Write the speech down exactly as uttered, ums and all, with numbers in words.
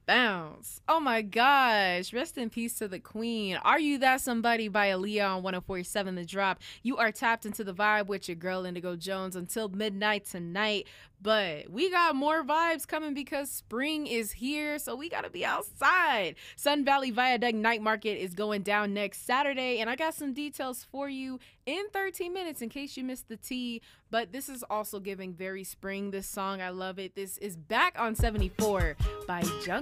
Bounce. Oh my gosh. Rest in peace to the queen. Are You That Somebody by Aaliyah on one oh four point seven The Drop. You are tapped into the vibe with your girl Indigo Jones until midnight tonight. But we got more vibes coming because spring is here, so we gotta be outside. Sun Valley Viaduct Night Market is going down next Saturday, and I got some details for you in thirteen minutes in case you missed the tea. But this is also giving very spring, this song. I love it. This is Back on seventy-four by Jung.